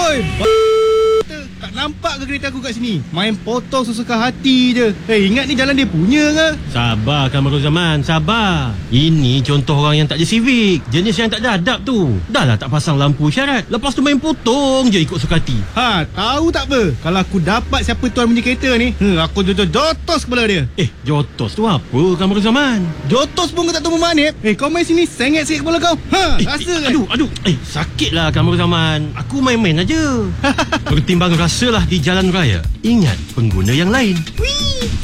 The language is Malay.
Oi, tak nampak ke kereta aku kat sini? Main potong sesuka hati je. Ingat ni jalan dia punya ke? Sabar Kamarul Zaman, sabar. Ini contoh orang yang tak ada civic. Jenis yang tak ada adab tu. Dah lah tak pasang lampu isyarat. Lepas tu main potong je ikut suka hati. Tahu tak apa? Kalau aku dapat siapa tuan punya kereta ni, aku jotos kepala dia. Jotos tu apa Kamarul Zaman? Jotos pun kau tak tahu bermanip. Kau main sini sengit sikit kepala kau. Rasa kan? Aduh. Sakit lah Kamarul Zaman. Aku main-main aja. Pertimbang rasalah di jalan raya. Ingat pengguna yang lain. Wih.